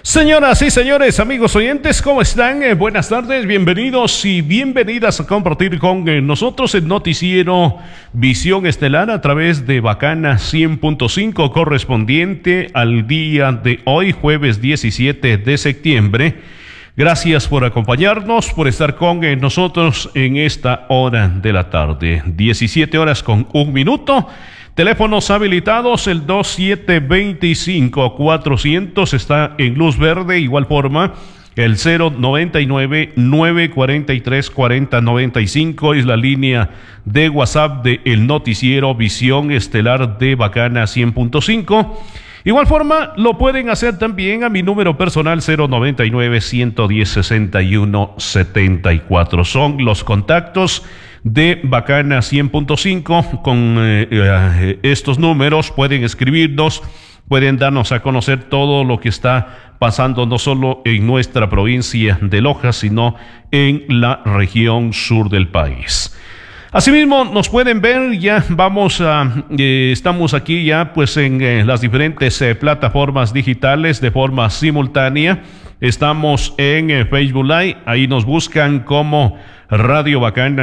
Señoras y señores, amigos oyentes, ¿cómo están? Buenas tardes, bienvenidos y bienvenidas a compartir con nosotros el noticiero Visión Estelar a través de Bacana 100.5 correspondiente al día de hoy, jueves 17 de septiembre. Gracias por acompañarnos, por estar con nosotros en esta hora de la tarde, 17 horas con un minuto. Teléfonos habilitados, el 2725-400 está en luz verde, igual forma el 099-943-4095 es la línea de WhatsApp de el noticiero Visión Estelar de Bacana 100.5. Igual forma lo pueden hacer también a mi número personal 099-110-6174. Son los contactos de Bacana 100.5. Con estos números pueden escribirnos, pueden darnos a conocer todo lo que está pasando no solo en nuestra provincia de Loja, sino en la región sur del país. Asimismo, nos pueden ver, ya estamos aquí ya pues en las diferentes plataformas digitales de forma simultánea. Estamos en Facebook Live, ahí nos buscan como Radio Bacana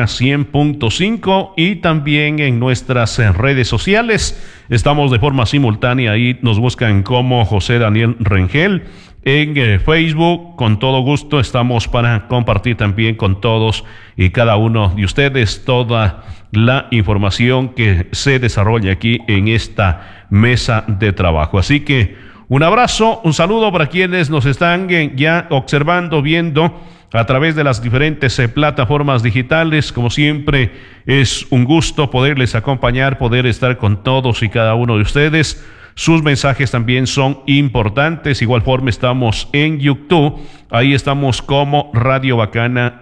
100.5 y también en nuestras redes sociales. Estamos de forma simultánea, ahí nos buscan como José Daniel Rengel. En Facebook, con todo gusto, estamos para compartir también con todos y cada uno de ustedes toda la información que se desarrolla aquí en esta mesa de trabajo. Así que un abrazo, un saludo para quienes nos están ya observando, viendo a través de las diferentes plataformas digitales. Como siempre, es un gusto poderles acompañar, poder estar con todos y cada uno de ustedes. Sus mensajes también son importantes. Igual forma estamos en YouTube. Ahí estamos como Radio Bacana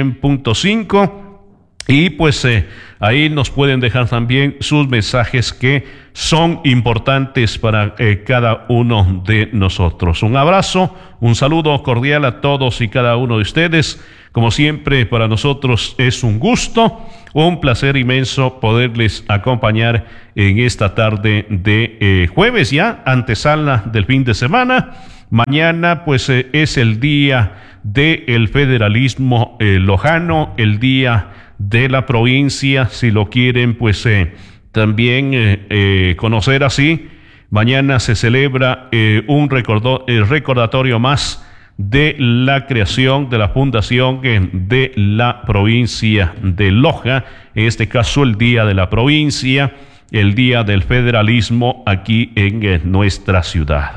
100.5. Y pues ahí nos pueden dejar también sus mensajes que son importantes para cada uno de nosotros. Un abrazo, un saludo cordial a todos y cada uno de ustedes. Como siempre, para nosotros es un gusto, un placer inmenso poderles acompañar en esta tarde de jueves, ya antesala del fin de semana. Mañana pues es el día del federalismo lojano, el día de la provincia, si lo quieren pues también conocer así. Mañana se celebra un recordatorio más de la creación de la fundación de la provincia de Loja, en este caso el día de la provincia, el día del federalismo aquí en nuestra ciudad.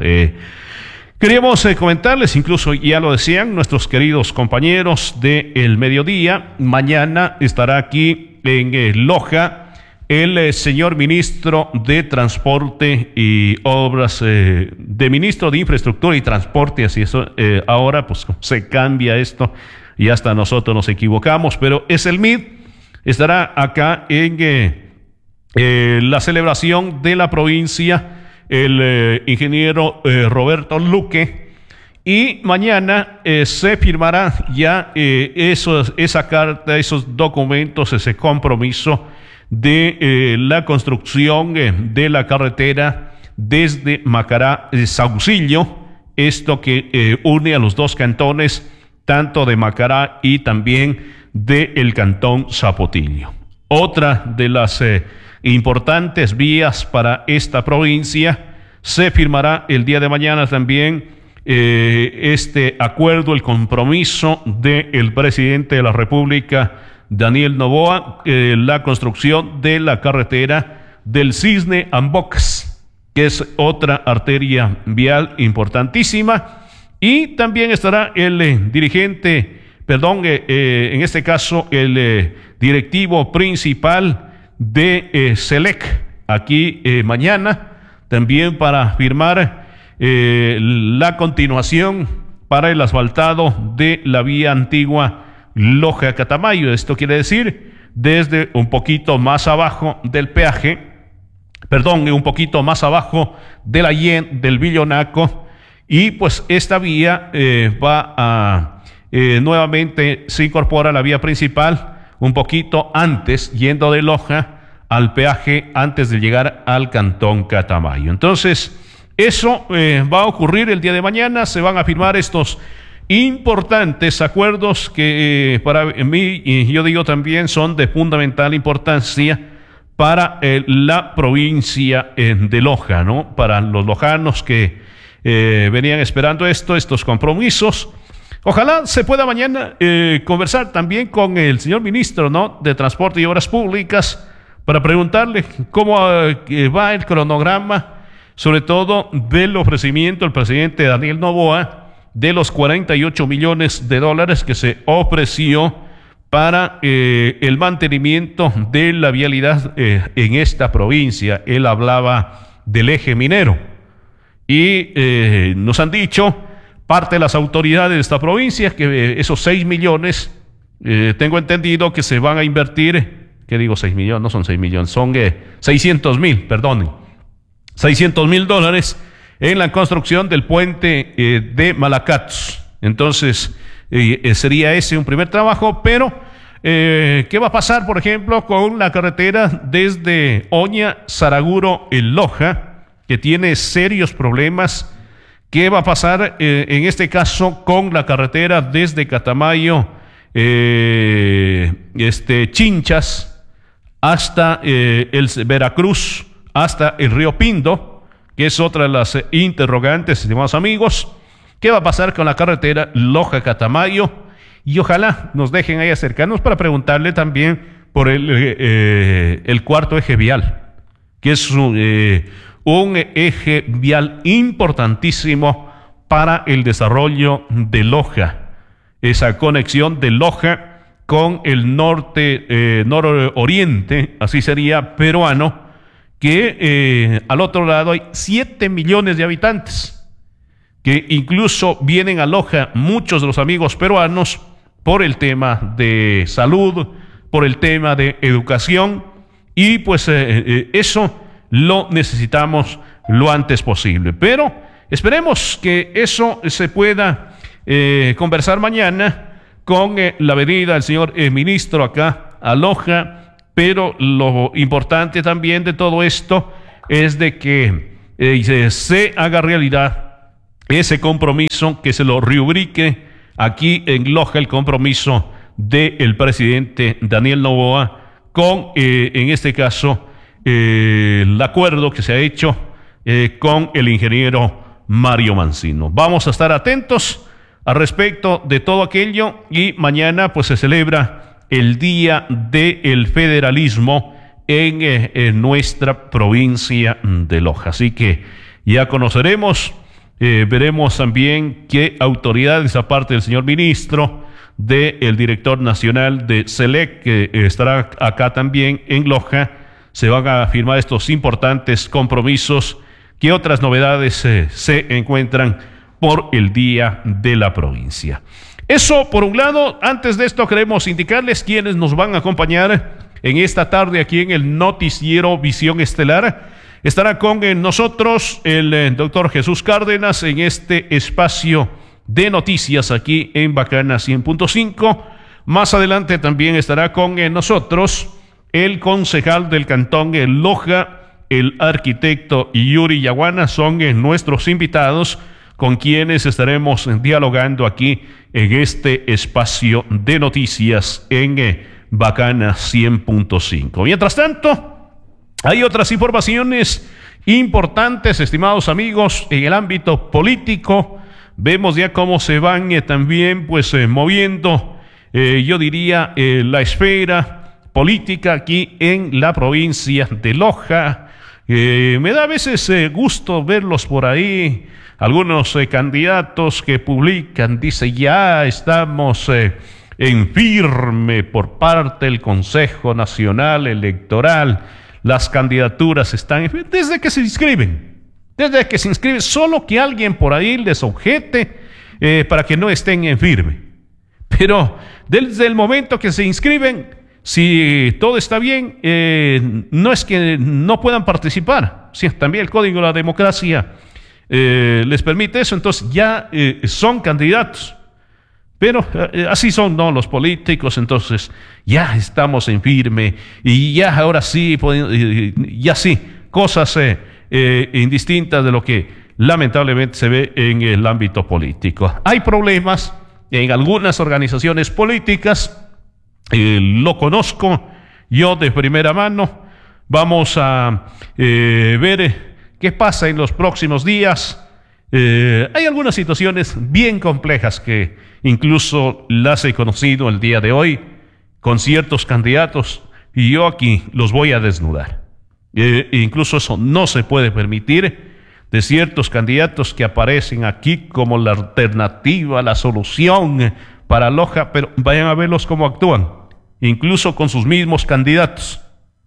Queríamos comentarles, incluso ya lo decían nuestros queridos compañeros de El Mediodía, mañana estará aquí en Loja el señor ministro de Transporte y Obras, de ministro de Infraestructura y Transporte, así eso, ahora pues se cambia esto y hasta nosotros nos equivocamos, pero es el MID, estará acá en la celebración de la provincia, el ingeniero Roberto Luque, y mañana se firmará ya esa carta, esos documentos, ese compromiso de la construcción de la carretera desde Macará Saucillo, esto que une a los dos cantones, tanto de Macará y también del cantón Zapotillo. Otra de las importantes vías para esta provincia, se firmará el día de mañana también este acuerdo, el compromiso del presidente de la República, Daniel Noboa, la construcción de la carretera del Cisne Ambox, que es otra arteria vial importantísima. Y también estará el en este caso el directivo principal de SELEC aquí mañana, también para firmar la continuación para el asfaltado de la vía antigua Loja-Catamayo. Esto quiere decir desde un poquito más abajo del peaje, un poquito más abajo de la YEN del Villonaco, y pues esta vía nuevamente se incorpora a la vía principal un poquito antes, yendo de Loja al peaje antes de llegar al cantón Catamayo. Entonces, Eso va a ocurrir el día de mañana. Se van a firmar estos importantes acuerdos que para mí, y yo digo también, son de fundamental importancia para la provincia de Loja, ¿no? Para los lojanos que venían esperando estos compromisos. Ojalá se pueda mañana conversar también con el señor ministro, ¿no?, de Transporte y Obras Públicas, para preguntarle cómo va el cronograma, sobre todo del ofrecimiento del presidente Daniel Noboa de los 48 millones de dólares que se ofreció para el mantenimiento de la vialidad en esta provincia. Él hablaba del eje minero y nos han dicho parte de las autoridades de esta provincia que esos 6 millones, tengo entendido que se van a invertir. ¿Qué digo 6 millones? No son 6 millones, son 600,000, perdonen. 600,000 dólares en la construcción del puente de Malacatos. Entonces, sería ese un primer trabajo, pero ¿qué va a pasar, por ejemplo, con la carretera desde Oña, Saraguro, en Loja, que tiene serios problemas? ¿Qué va a pasar en este caso con la carretera desde Catamayo, Chinchas, hasta el Veracruz, hasta el río Pindo, que es otra de las interrogantes, estimados amigos? ¿Qué va a pasar con la carretera Loja-Catamayo? Y ojalá nos dejen ahí acercarnos para preguntarle también por el cuarto eje vial, que es un eje vial importantísimo para el desarrollo de Loja, esa conexión de Loja con el nororiente, así sería, peruano, que al otro lado hay 7 millones de habitantes, que incluso vienen a Loja muchos de los amigos peruanos por el tema de salud, por el tema de educación, y pues eso lo necesitamos lo antes posible. Pero esperemos que eso se pueda conversar mañana con la venida del señor ministro acá a Loja. Pero lo importante también de todo esto es de que se haga realidad ese compromiso, que se lo rubrique aquí en Loja, el compromiso del presidente Daniel Noboa con, en este caso, el acuerdo que se ha hecho con el ingeniero Mario Mancino. Vamos a estar atentos al respecto de todo aquello, y mañana pues se celebra el Día del Federalismo en nuestra provincia de Loja. Así que ya conoceremos, veremos también qué autoridades, aparte del señor ministro, del director nacional de SELEC, que estará acá también en Loja, se van a firmar estos importantes compromisos. ¿Qué otras novedades se encuentran por el Día de la Provincia? Eso por un lado. Antes de esto queremos indicarles quiénes nos van a acompañar en esta tarde aquí en el noticiero Visión Estelar. Estará con nosotros el doctor Jesús Cárdenas en este espacio de noticias aquí en Bacana 100.5. Más adelante también estará con nosotros el concejal del Cantón Loja, el arquitecto Yuri Yaguana. Son nuestros invitados con quienes estaremos dialogando aquí en este espacio de noticias en Bacana 100.5. Mientras tanto, hay otras informaciones importantes, estimados amigos, en el ámbito político. Vemos ya cómo se van también pues moviendo, yo diría, la esfera política aquí en la provincia de Loja. Me da a veces gusto verlos por ahí, algunos candidatos que publican, dice, ya estamos en firme por parte del Consejo Nacional Electoral, las candidaturas están en firme, desde que se inscriben, solo que alguien por ahí les objete para que no estén en firme. Pero desde el momento que se inscriben, si todo está bien, no es que no puedan participar. Sí, también el Código de la Democracia les permite eso, entonces ya son candidatos. Pero así son, ¿no?, los políticos. Entonces ya estamos en firme y ya ahora sí, ya sí, cosas indistintas de lo que lamentablemente se ve en el ámbito político. Hay problemas en algunas organizaciones políticas, lo conozco yo de primera mano. Vamos a ver qué pasa en los próximos días. Hay algunas situaciones bien complejas que incluso las he conocido el día de hoy con ciertos candidatos, y yo aquí los voy a desnudar. Incluso eso no se puede permitir de ciertos candidatos que aparecen aquí como la alternativa, la solución para Loja, pero vayan a verlos cómo actúan, incluso con sus mismos candidatos.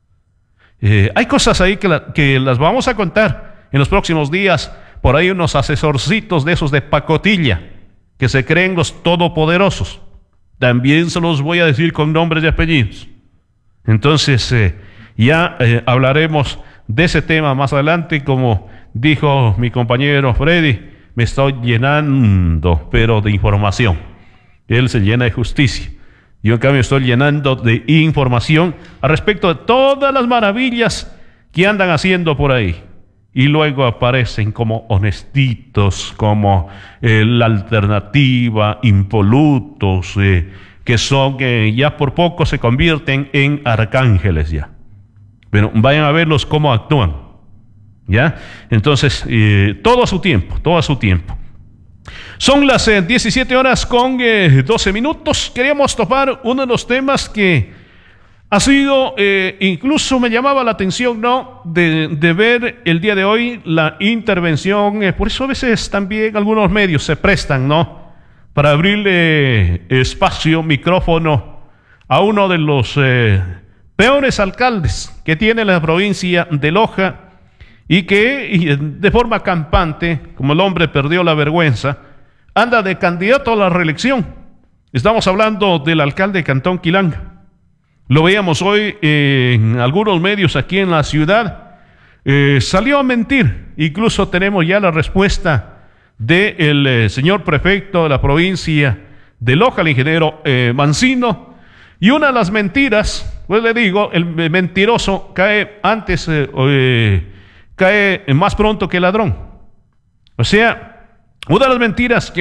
Hay cosas ahí que las vamos a contar en los próximos días. Por ahí unos asesorcitos de esos de pacotilla que se creen los todopoderosos. También se los voy a decir con nombres y apellidos. Entonces ya hablaremos de ese tema más adelante. Como dijo mi compañero Freddy, me estoy llenando pero de información. Él se llena de justicia. Yo en cambio estoy llenando de información al respecto de todas las maravillas que andan haciendo por ahí. Y luego aparecen como honestitos, como la alternativa, impolutos, que son, ya por poco se convierten en arcángeles ya. Pero vayan a verlos cómo actúan, ¿ya? Entonces, todo a su tiempo, todo a su tiempo. Son las 17 horas con 12 minutos. Queríamos topar uno de los temas que ha sido, incluso me llamaba la atención, ¿no? De ver el día de hoy la intervención, por eso a veces también algunos medios se prestan, ¿no? Para abrirle espacio, micrófono a uno de los peores alcaldes que tiene la provincia de Loja, y que de forma campante, como el hombre perdió la vergüenza, anda de candidato a la reelección. Estamos hablando del alcalde de Cantón Quilanga. Lo veíamos hoy en algunos medios aquí en la ciudad. Salió a mentir. Incluso tenemos ya la respuesta del señor prefecto de la provincia de Loja, el ingeniero Mancino. Y una de las mentiras, pues le digo, el mentiroso cae antes, cae más pronto que el ladrón. O sea, una de las mentiras que